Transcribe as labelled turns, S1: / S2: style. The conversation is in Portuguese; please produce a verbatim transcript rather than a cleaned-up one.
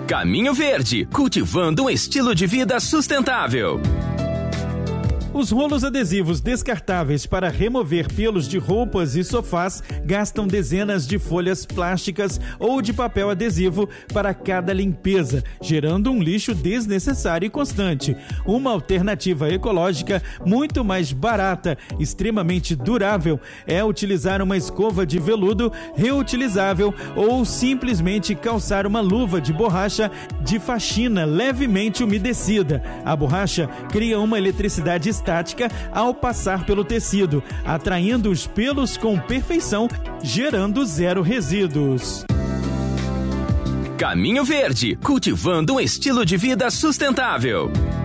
S1: Caminho Verde, cultivando um estilo de vida sustentável.
S2: Os rolos adesivos descartáveis para remover pelos de roupas e sofás gastam dezenas de folhas plásticas ou de papel adesivo para cada limpeza, gerando um lixo desnecessário e constante. Uma alternativa ecológica muito mais barata, extremamente durável, é utilizar uma escova de veludo reutilizável ou simplesmente calçar uma luva de borracha de faxina levemente umedecida. A borracha cria uma eletricidade estática ao passar pelo tecido, atraindo os pelos com perfeição, gerando zero resíduos.
S1: Caminho Verde, cultivando um estilo de vida sustentável.